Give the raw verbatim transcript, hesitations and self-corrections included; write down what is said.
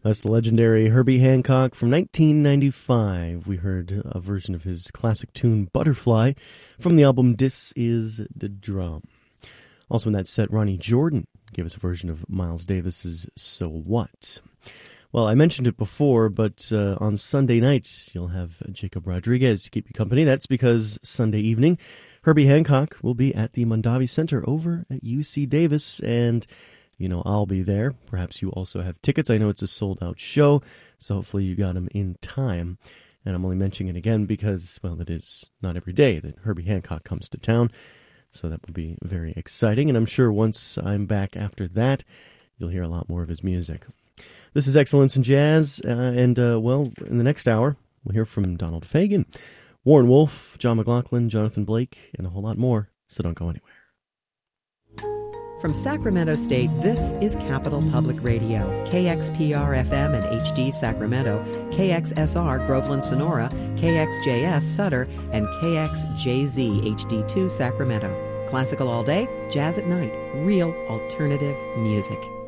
That's the legendary Herbie Hancock from nineteen ninety-five. We heard a version of his classic tune Butterfly from the album Dis Is the Drum. Also in that set, Ronnie Jordan gave us a version of Miles Davis's So What. Well, I mentioned it before, but uh, on Sunday night, you'll have Jacob Rodriguez to keep you company. That's because Sunday evening, Herbie Hancock will be at the Mondavi Center over at U C Davis, and you know, I'll be there. Perhaps you also have tickets. I know it's a sold-out show, so hopefully you got them in time. And I'm only mentioning it again because, well, it is not every day that Herbie Hancock comes to town, so that will be very exciting. And I'm sure once I'm back after that, you'll hear a lot more of his music. This is Excellence in Jazz, uh, and, uh, well, in the next hour, we'll hear from Donald Fagen, Warren Wolf, John McLaughlin, Jonathan Blake, and a whole lot more, so don't go anywhere. From Sacramento State, this is Capital Public Radio, K X P R F M and H D Sacramento, K X S R Groveland Sonora, K X J S Sutter, and K X J Z H D two Sacramento. Classical all day, jazz at night, real alternative music.